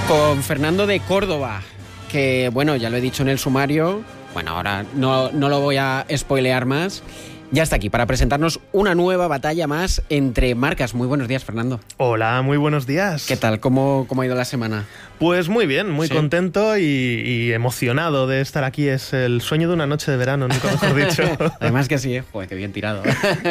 Con Fernando de Córdoba, que bueno, ya lo he dicho en el sumario, bueno, ahora no lo voy a spoilear más. Ya está aquí para presentarnos una nueva batalla más entre marcas. Muy buenos días, Fernando. Hola, muy buenos días. ¿Qué tal? ¿Cómo ha ido la semana? Pues muy bien, muy ¿Sí? contento y emocionado de estar aquí. Es el sueño de una noche de verano, nunca mejor dicho. Además que sí, joder, qué bien tirado.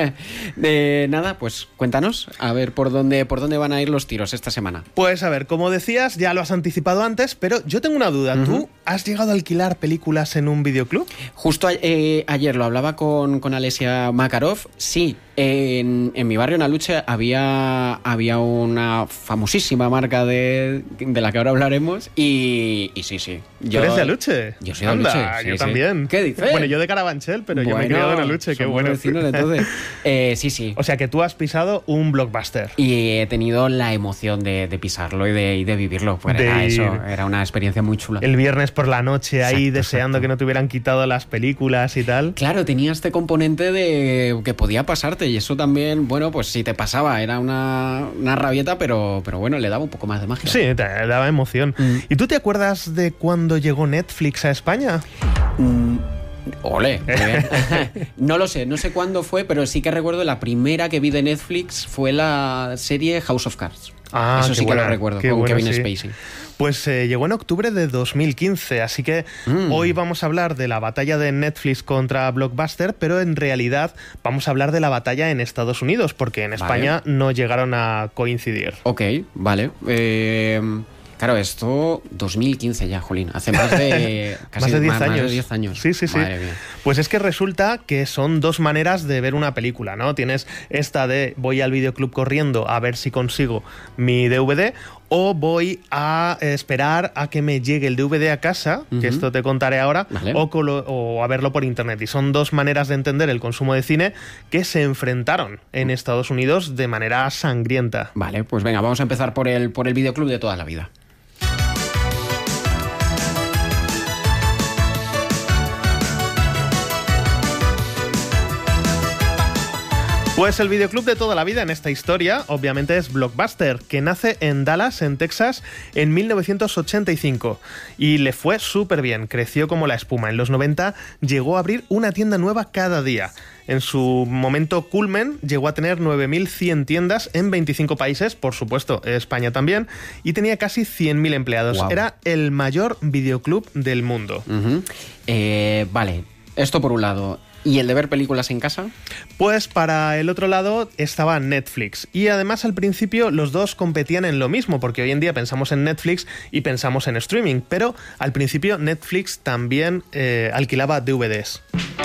Nada, pues cuéntanos, a ver por dónde van a ir los tiros esta semana. Pues a ver, como decías, ya lo has anticipado antes, pero yo tengo una duda. ¿Tú has llegado a alquilar películas en un videoclub? Justo ayer lo hablaba con Alesia Makarov. Sí, en mi barrio, en Aluche, había una famosísima marca de la que ahora hablaremos y sí. ¿Tú eres de Aluche? Yo soy de Aluche. Anda, Sí, yo sí. también. ¿Qué dices? Bueno, yo de Carabanchel, pero yo me he criado en Aluche, qué bueno. Vecinos, entonces. Sí. O sea que tú has pisado un blockbuster. Y he tenido la emoción de pisarlo y de vivirlo. Pues era una experiencia muy chula. El viernes por la noche ahí deseando exacto. que no te hubieran quitado las películas y tal. Claro, tenía este componente de que podía pasarte y eso también, bueno, pues si te pasaba era una rabieta, pero bueno, le daba un poco más de magia. Sí, te daba emoción. ¿Y tú te acuerdas de cuándo llegó Netflix a España? Ole, muy bien. No lo sé, no sé cuándo fue, pero sí que recuerdo la primera que vi de Netflix fue la serie House of Cards. Eso sí que lo recuerdo, con Kevin Spacey. Pues llegó en octubre de 2015, así que hoy vamos a hablar de la batalla de Netflix contra Blockbuster, pero en realidad vamos a hablar de la batalla en Estados Unidos, porque en España no llegaron a coincidir. Ok, vale. Claro, esto 2015 ya, jolín, hace más de casi más de 10 años. Más de 10 años. Sí. Madre mía. Pues es que resulta que son dos maneras de ver una película, ¿no? Tienes esta de voy al videoclub corriendo a ver si consigo mi DVD, o voy a esperar a que me llegue el DVD a casa, que esto te contaré ahora, vale. o a verlo por internet. Y son dos maneras de entender el consumo de cine que se enfrentaron en Estados Unidos de manera sangrienta. Vale, pues venga, vamos a empezar por el videoclub de toda la vida. Pues el videoclub de toda la vida en esta historia, obviamente, es Blockbuster, que nace en Dallas, en Texas, en 1985. Y le fue súper bien, creció como la espuma. En los 90 llegó a abrir una tienda nueva cada día. En su momento culmen llegó a tener 9.100 tiendas en 25 países, por supuesto, España también, y tenía casi 100.000 empleados. Wow. Era el mayor videoclub del mundo. Vale, esto por un lado. ¿Y el de ver películas en casa? Pues para el otro lado estaba Netflix. Y además al principio los dos competían en lo mismo, porque hoy en día pensamos en Netflix y pensamos en streaming, pero al principio Netflix también alquilaba DVDs.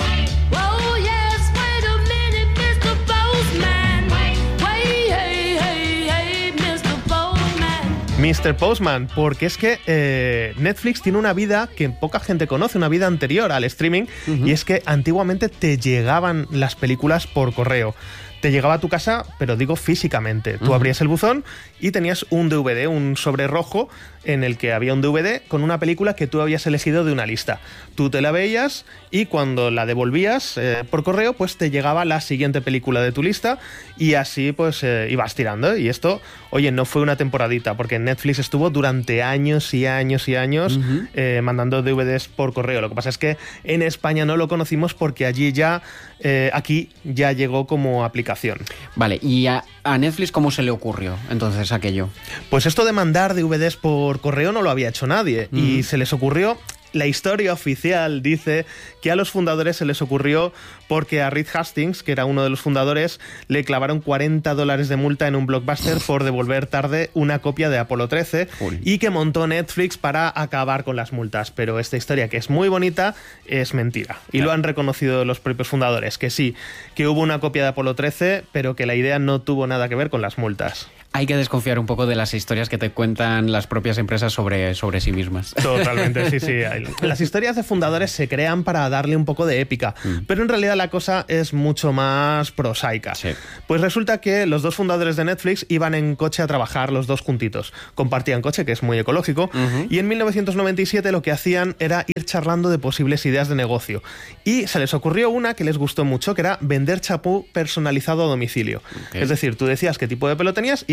Mr. Postman, porque es que Netflix tiene una vida que poca gente conoce, una vida anterior al streaming, y es que antiguamente te llegaban las películas por correo. Te llegaba a tu casa, pero digo físicamente. Tú abrías el buzón y tenías un DVD, un sobre rojo, en el que había un DVD con una película que tú habías elegido de una lista. Tú te la veías y cuando la devolvías por correo, pues te llegaba la siguiente película de tu lista y así pues ibas tirando. Y esto, oye, no fue una temporadita, porque Netflix estuvo durante años y años y años mandando DVDs por correo. Lo que pasa es que en España no lo conocimos porque allí ya, aquí ya llegó como aplicación. Vale, ¿y a Netflix cómo se le ocurrió entonces aquello? Pues esto de mandar DVDs por correo no lo había hecho nadie y se les ocurrió. La historia oficial dice que a los fundadores se les ocurrió porque a Reed Hastings, que era uno de los fundadores, le clavaron $40 de multa en un Blockbuster por devolver tarde una copia de Apolo 13 y que montó Netflix para acabar con las multas. Pero esta historia, que es muy bonita, es mentira. Y lo han reconocido los propios fundadores, que sí, que hubo una copia de Apolo 13, pero que la idea no tuvo nada que ver con las multas. Hay que desconfiar un poco de las historias que te cuentan las propias empresas sobre sí mismas. Totalmente, sí. Las historias de fundadores se crean para darle un poco de épica, pero en realidad la cosa es mucho más prosaica. Sí. Pues resulta que los dos fundadores de Netflix iban en coche a trabajar los dos juntitos. Compartían coche, que es muy ecológico, y en 1997 lo que hacían era ir charlando de posibles ideas de negocio. Y se les ocurrió una que les gustó mucho, que era vender chapú personalizado a domicilio. Okay. Es decir, tú decías qué tipo de pelo tenías y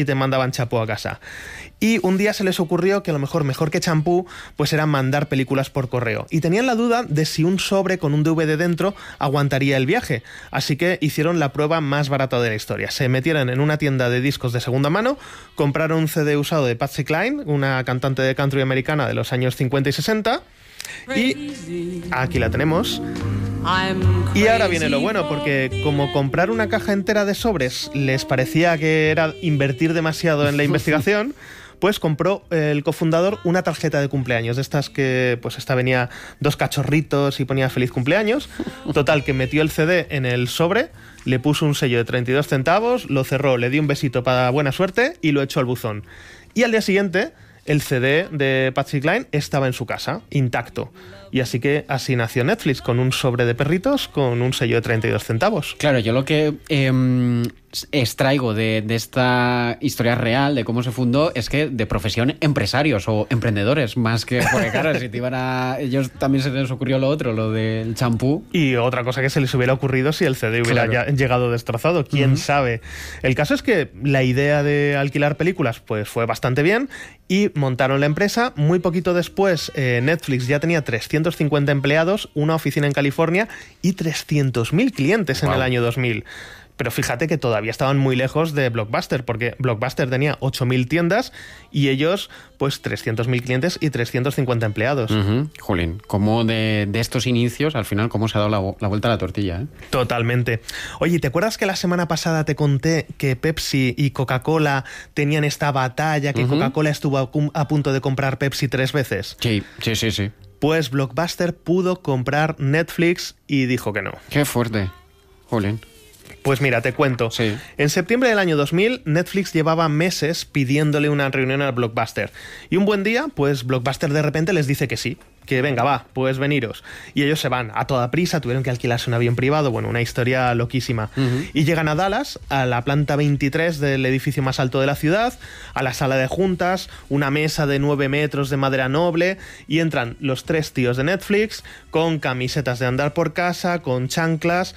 te mandaban champú a casa. Y un día se les ocurrió que a lo mejor que champú, pues era mandar películas por correo. Y tenían la duda de si un sobre con un DVD dentro aguantaría el viaje. Así que hicieron la prueba más barata de la historia. Se metieron en una tienda de discos de segunda mano, compraron un CD usado de Patsy Cline, una cantante de country americana de los años 50 y 60. Y aquí la tenemos. Y ahora viene lo bueno, porque como comprar una caja entera de sobres les parecía que era invertir demasiado en la investigación, pues compró el cofundador una tarjeta de cumpleaños, de estas que, pues esta venía 2 cachorritos y ponía feliz cumpleaños. Total, que metió el CD en el sobre, le puso un sello de 32 centavos, lo cerró, le dio un besito para buena suerte y lo echó al buzón. Y al día siguiente, el CD de Patsy Cline estaba en su casa, intacto. Y así nació Netflix, con un sobre de perritos con un sello de 32 centavos. Claro, yo lo que extraigo de esta historia real, de cómo se fundó, es que de profesión empresarios o emprendedores, más que, porque claro, si te iban a... Ellos también se les ocurrió lo otro, lo del champú. Y otra cosa que se les hubiera ocurrido si el CD hubiera llegado destrozado, quién sabe. El caso es que la idea de alquilar películas pues fue bastante bien y montaron la empresa. Muy poquito después Netflix ya tenía 350 empleados, una oficina en California y 300.000 clientes en el año 2000. Pero fíjate que todavía estaban muy lejos de Blockbuster, porque Blockbuster tenía 8.000 tiendas y ellos, pues 300.000 clientes y 350 empleados. Jolín, como de estos inicios, al final, cómo se ha dado la vuelta a la tortilla, ¿eh? Totalmente. Oye, ¿te acuerdas que la semana pasada te conté que Pepsi y Coca-Cola tenían esta batalla, que Coca-Cola estuvo a punto de comprar Pepsi 3 veces? Sí. Pues Blockbuster pudo comprar Netflix y dijo que no. Qué fuerte. Jolín. Pues mira, te cuento. Sí. En septiembre del año 2000, Netflix llevaba meses pidiéndole una reunión a Blockbuster. Y un buen día, pues Blockbuster de repente les dice que sí. Que venga, va, pues veniros. Y ellos se van a toda prisa, tuvieron que alquilarse un avión privado, bueno, una historia loquísima. Y llegan a Dallas, a la planta 23 del edificio más alto de la ciudad, a la sala de juntas, una mesa de 9 metros de madera noble, y entran los 3 tíos de Netflix con camisetas de andar por casa, con chanclas,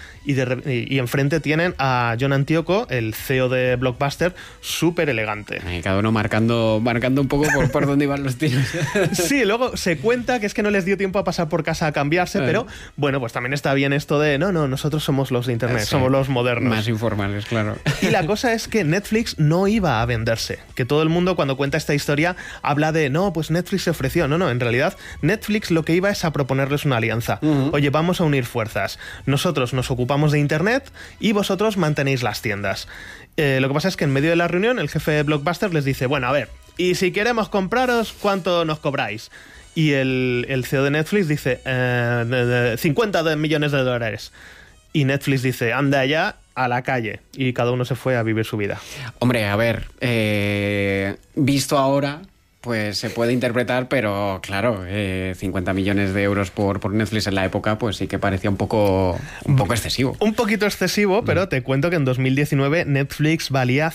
y enfrente tienen a John Antioco, el CEO de Blockbuster, súper elegante. Cada uno marcando un poco por dónde iban los tiros. Sí, luego se cuenta que es que no les dio tiempo a pasar por casa a cambiarse, pero bueno, pues también está bien esto de no, nosotros somos los de internet, somos los modernos. Más informales, claro. Y la cosa es que Netflix no iba a venderse, que todo el mundo cuando cuenta esta historia habla de no, pues Netflix se ofreció. No, en realidad Netflix lo que iba es a proponerles una alianza. Oye, vamos a unir fuerzas. Nosotros nos ocupamos de internet y vosotros mantenéis las tiendas. Lo que pasa es que en medio de la reunión el jefe de Blockbuster les dice, bueno, a ver, y si queremos compraros, ¿cuánto nos cobráis? Y el CEO de Netflix dice 50 millones de dólares. Y Netflix dice, anda allá a la calle. Y cada uno se fue a vivir su vida. Hombre, a ver, visto ahora, pues se puede interpretar, pero claro, 50 millones de euros por Netflix en la época, pues sí que parecía un poco excesivo. Un poquito excesivo, pero te cuento que en 2019 Netflix valía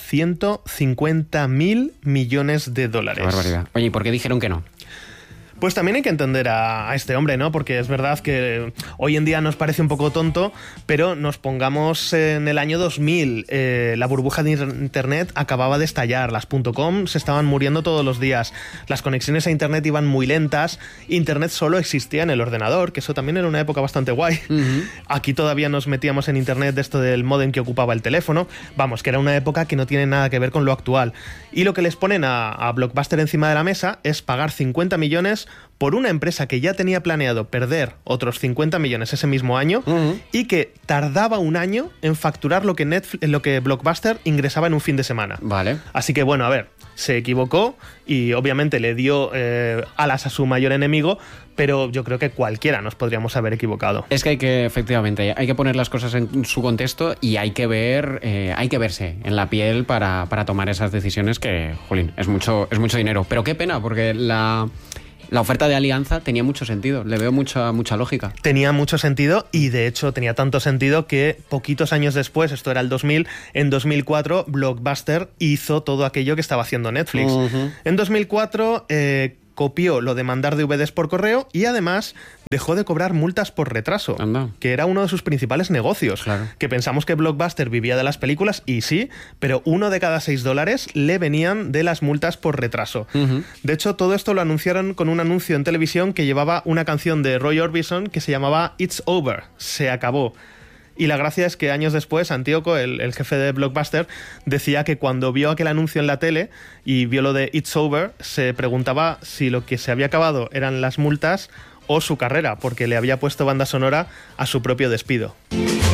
150.000 millones de dólares. Qué barbaridad. Oye, ¿y por qué dijeron que no? Pues también hay que entender a este hombre, ¿no? Porque es verdad que hoy en día nos parece un poco tonto, pero nos pongamos en el año 2000. La burbuja de internet acababa de estallar, las .com se estaban muriendo todos los días, las conexiones a internet iban muy lentas, internet solo existía en el ordenador, que eso también era una época bastante guay. Aquí todavía nos metíamos en internet de esto del módem que ocupaba el teléfono. Vamos, que era una época que no tiene nada que ver con lo actual. Y lo que les ponen a Blockbuster encima de la mesa es pagar 50 millones por una empresa que ya tenía planeado perder otros 50 millones ese mismo año y que tardaba un año en facturar lo que Blockbuster ingresaba en un fin de semana. Vale. Así que bueno, a ver, se equivocó y obviamente le dio alas a su mayor enemigo, pero yo creo que cualquiera nos podríamos haber equivocado. Es que efectivamente, hay que poner las cosas en su contexto y hay que verse en la piel para tomar esas decisiones que, jolín, es mucho dinero. Pero qué pena, porque la oferta de alianza tenía mucho sentido, le veo mucha lógica. Tenía mucho sentido y de hecho tenía tanto sentido que poquitos años después, esto era el 2000, en 2004 Blockbuster hizo todo aquello que estaba haciendo Netflix. En 2004 copió lo de mandar DVDs por correo y además dejó de cobrar multas por retraso, que era uno de sus principales negocios. Claro. Que pensamos que Blockbuster vivía de las películas, y sí, pero uno de cada $6 le venían de las multas por retraso. De hecho, todo esto lo anunciaron con un anuncio en televisión que llevaba una canción de Roy Orbison que se llamaba It's Over, se acabó. Y la gracia es que años después, Antíoco, el jefe de Blockbuster, decía que cuando vio aquel anuncio en la tele y vio lo de It's Over, se preguntaba si lo que se había acabado eran las multas o su carrera, porque le había puesto banda sonora a su propio despido.